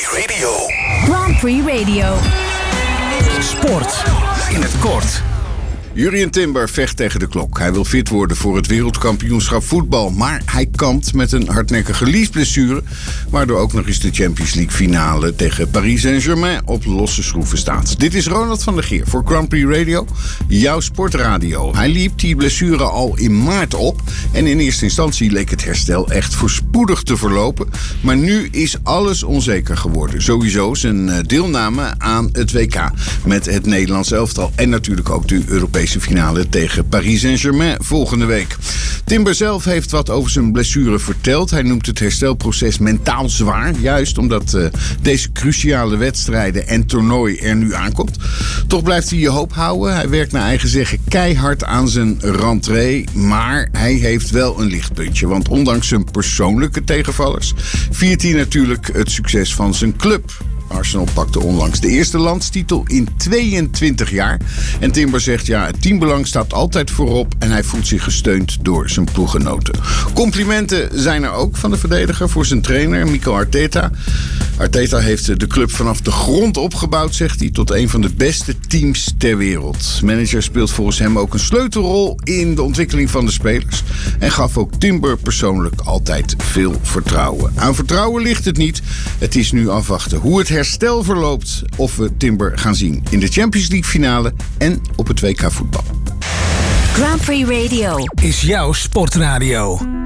Prix Radio. Grand Prix Radio. Sport in het kort. Jurrien Timber vecht tegen de klok. Hij wil fit worden voor het wereldkampioenschap voetbal. Maar hij kampt met een hardnekkige liesblessure, waardoor ook nog eens de Champions League finale tegen Paris Saint-Germain op losse schroeven staat. Dit is Ronald van der Geer voor Grand Prix Radio, jouw sportradio. Hij liep die blessure al in maart op en in eerste instantie leek het herstel echt voorspoedig te verlopen. Maar nu is alles onzeker geworden. Sowieso zijn deelname aan het WK met het Nederlands elftal en natuurlijk ook de Europese finale tegen Paris Saint-Germain volgende week. Timber zelf heeft wat over zijn blessure verteld. Hij noemt het herstelproces mentaal zwaar, juist omdat deze cruciale wedstrijden en toernooi er nu aankomt. Toch blijft hij je hoop houden. Hij werkt naar eigen zeggen keihard aan zijn rentree, maar hij heeft wel een lichtpuntje. Want ondanks zijn persoonlijke tegenvallers viert hij natuurlijk het succes van zijn club. Arsenal pakte onlangs de eerste landstitel in 22 jaar. En Timber zegt, ja, het teambelang staat altijd voorop en hij voelt zich gesteund door zijn ploeggenoten. Complimenten zijn er ook van de verdediger voor zijn trainer, Mikel Arteta. Arteta heeft de club vanaf de grond opgebouwd, zegt hij, tot een van de beste teams ter wereld. Manager speelt volgens hem ook een sleutelrol in de ontwikkeling van de spelers. En gaf ook Timber persoonlijk altijd veel vertrouwen. Aan vertrouwen ligt het niet. Het is nu afwachten hoe het herstel verloopt, of we Timber gaan zien in de Champions League finale en op het WK voetbal. Grand Prix Radio Is jouw sportradio.